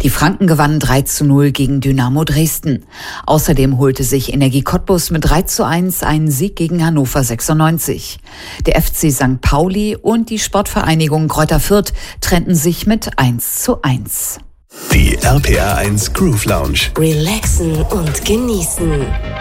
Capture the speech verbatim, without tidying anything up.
Die Franken gewannen drei zu null gegen Dynamo Dresden. Außerdem holte sich Energie Cottbus mit drei zu eins einen Sieg gegen Hannover sechsundneunzig. Der F C Sankt Pauli und die Sportvereinigung Greuther Fürth trennten sich mit eins zu eins. Die R P R eins Groove Lounge. Relaxen und genießen.